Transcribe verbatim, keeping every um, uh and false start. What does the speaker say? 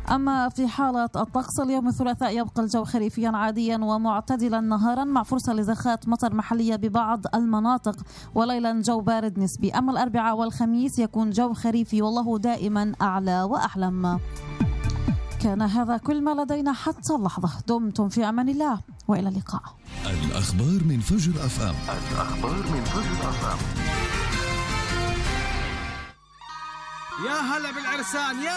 أما في حالة الطقس اليوم الثلاثاء يبقى الجو خريفيا عاديا ومعتدلا نهارا مع فرصة لزخات مطر محلية ببعض المناطق، وليلا جو بارد نسبي. أما الأربعاء والخميس يكون جو خريفي والله دائما أعلى وأحلم. كان هذا كل ما لدينا حتى اللحظة. دمتم في أمان الله وإلى اللقاء. الأخبار من فجر أف أم. الأخبار من فجر أف أم. يا هلا بالعرسان. يا